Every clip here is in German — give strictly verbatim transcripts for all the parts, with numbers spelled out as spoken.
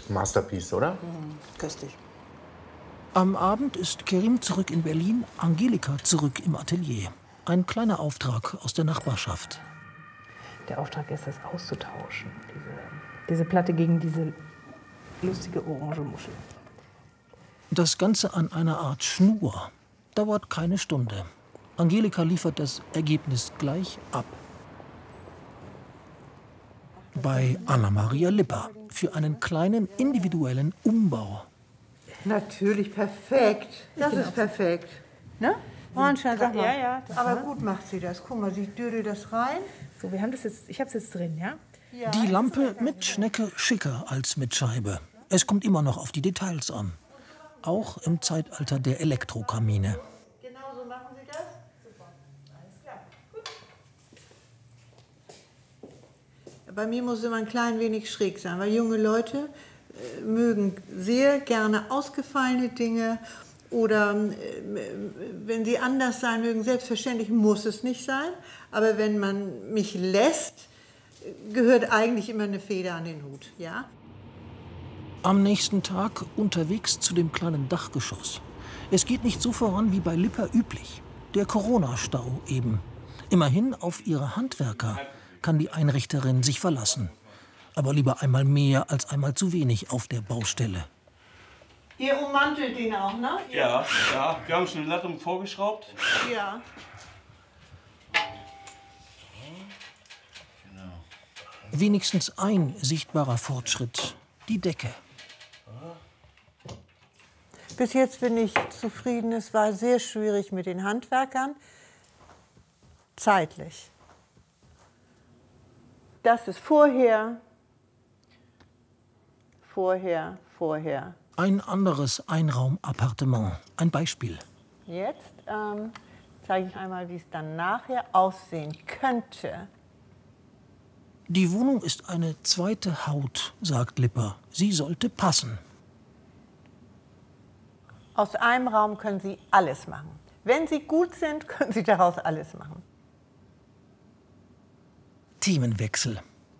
Masterpiece, oder? Mhm. Köstlich. Am Abend ist Kerim zurück in Berlin, Angelika zurück im Atelier. Ein kleiner Auftrag aus der Nachbarschaft. Der Auftrag ist, das auszutauschen. Diese, diese Platte gegen diese lustige orange Muschel. Das Ganze an einer Art Schnur. Dauert keine Stunde. Angelika liefert das Ergebnis gleich ab. Bei Anna-Maria Lipper für einen kleinen individuellen Umbau. Natürlich perfekt. Das ist perfekt. Ne? Hornstein, sag mal. Ja, ja. Aber gut macht sie das. Guck mal, sie dödelt das rein. So, wir haben das jetzt, ich habe es jetzt drin, ja? Ja. Die Lampe mit Schnecke schicker als mit Scheibe. Es kommt immer noch auf die Details an. Auch im Zeitalter der Elektrokamine. Genau so machen Sie das? Super. Alles klar. Gut. Bei mir muss es immer ein klein wenig schräg sein, weil junge Leute äh, mögen sehr gerne ausgefallene Dinge oder äh, wenn sie anders sein mögen, selbstverständlich muss es nicht sein, aber wenn man mich lässt, gehört eigentlich immer eine Feder an den Hut, ja? Am nächsten Tag unterwegs zu dem kleinen Dachgeschoss. Es geht nicht so voran wie bei Lipper üblich. Der Corona-Stau eben. Immerhin auf ihre Handwerker kann die Einrichterin sich verlassen. Aber lieber einmal mehr als einmal zu wenig auf der Baustelle. Ihr ummantelt ihn auch, ne? Ja, ja. Wir haben schon eine Lattung vorgeschraubt. Ja. Wenigstens ein sichtbarer Fortschritt. Die Decke. Bis jetzt bin ich zufrieden. Es war sehr schwierig mit den Handwerkern. Zeitlich. Das ist vorher, vorher, vorher. Ein anderes Einraumappartement. Ein Beispiel. Jetzt ähm, zeige ich einmal, wie es dann nachher aussehen könnte. Die Wohnung ist eine zweite Haut, sagt Lipper. Sie sollte passen. Aus einem Raum können Sie alles machen. Wenn Sie gut sind, können Sie daraus alles machen. Themenwechsel.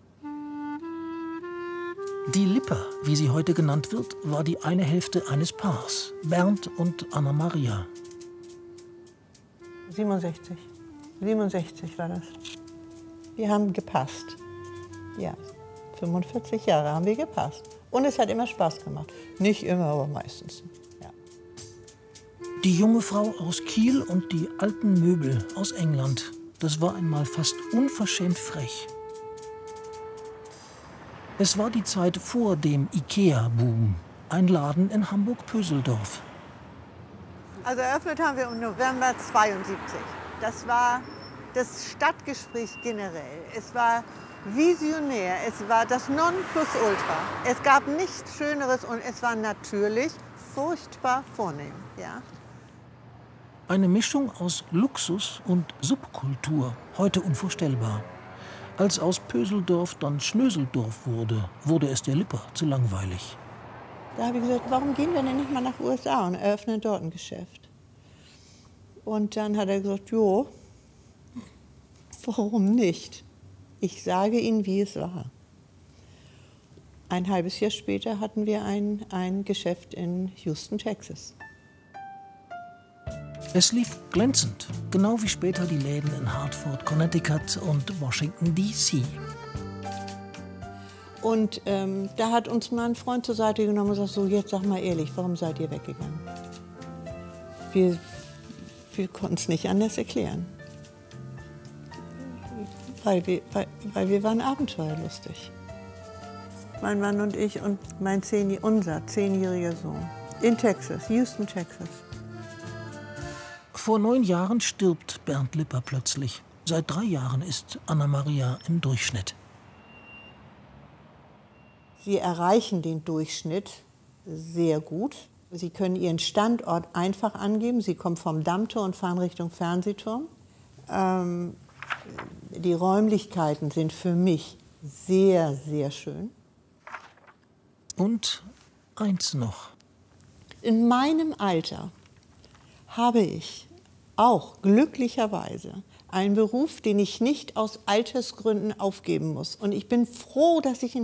Die Lipper, wie sie heute genannt wird, war die eine Hälfte eines Paars. Bernd und Anna-Maria. siebenundsechzig. siebenundsechzig war das. Wir haben gepasst. Ja, fünfundvierzig Jahre haben wir gepasst. Und es hat immer Spaß gemacht. Nicht immer, aber meistens. Ja. Die junge Frau aus Kiel und die alten Möbel aus England. Das war einmal fast unverschämt frech. Es war die Zeit vor dem Ikea-Boom. Ein Laden in Hamburg-Pöseldorf. Also eröffnet haben wir im November zweiundsiebzig. Das war das Stadtgespräch generell. Es war visionär, es war das Nonplusultra. Es gab nichts Schöneres und es war natürlich furchtbar vornehm. Ja? Eine Mischung aus Luxus und Subkultur, heute unvorstellbar. Als aus Pöseldorf dann Schnöseldorf wurde, wurde es der Lipper zu langweilig. Da habe ich gesagt, warum gehen wir denn nicht mal nach U S A und eröffnen dort ein Geschäft? Und dann hat er gesagt, jo, warum nicht? Ich sage Ihnen, wie es war. Ein halbes Jahr später hatten wir ein, ein Geschäft in Houston, Texas. Es lief glänzend, genau wie später die Läden in Hartford, Connecticut und Washington D C Und ähm, da hat uns mal ein Freund zur Seite genommen und gesagt, so, jetzt sag mal ehrlich, warum seid ihr weggegangen? Wir, wir konnten es nicht anders erklären. Weil wir, weil, weil wir waren abenteuerlustig. Mein Mann und ich und mein zehn, unser zehnjähriger Sohn in Texas, Houston, Texas. Vor neun Jahren stirbt Bernd Lipper plötzlich. Seit drei Jahren ist Anna-Maria im Durchschnitt. Sie erreichen den Durchschnitt sehr gut. Sie können Ihren Standort einfach angeben. Sie kommen vom Dammtor und fahren Richtung Fernsehturm. Ähm, die Räumlichkeiten sind für mich sehr, sehr schön. Und eins noch. In meinem Alter habe ich auch glücklicherweise einen Beruf, den ich nicht aus Altersgründen aufgeben muss. Und ich bin froh, dass ich ihn